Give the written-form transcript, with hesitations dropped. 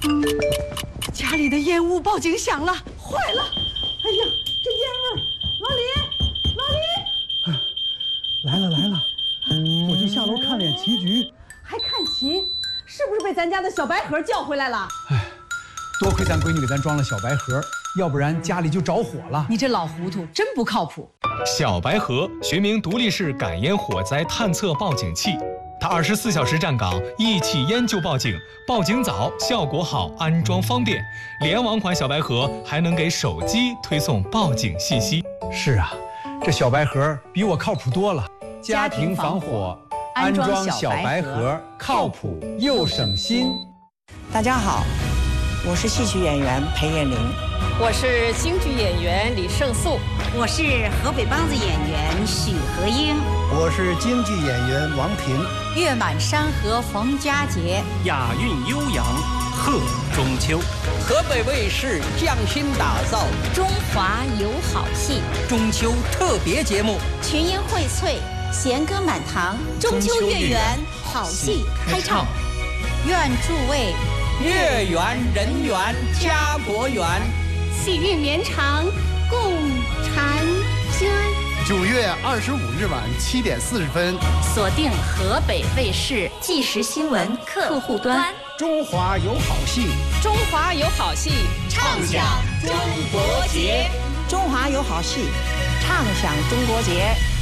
家里的烟雾报警响了，坏了！哎呀，这烟味儿！老李， 来了，我就下楼看脸棋局。 还看棋？是不是被咱家的小白盒叫回来了？ 哎，多亏咱闺女给咱装了小白盒，要不然家里就着火了。 你这老糊涂，真不靠谱。 小白盒学名独立式感烟火灾探测报警器，它24小时站岗，一起烟就报警，报警早，效果好，安装方便。联网款小白盒还能给手机推送报警信息。 是啊，这小白盒比我靠谱多了。家庭防火，安装小白盒，靠谱又省心。 大家好，我是戏曲演员裴艳玲， 我是京剧演员李胜素， 我是河北梆子演员许和英， 我是京剧演员王平。 月满山河逢佳节， 雅韵悠扬贺中秋。 河北卫视匠心打造中华有好戏中秋特别节目， 群英荟萃，弦歌满堂，中秋月圆，好戏开唱。愿诸位月圆人圆家国圆， 喜运绵长共婵娟。 9月25日晚7点40分， 锁定河北卫视即时新闻客户端。 中华有好戏， 中华有好戏， 畅享中国节。 中华有好戏，畅享中国节。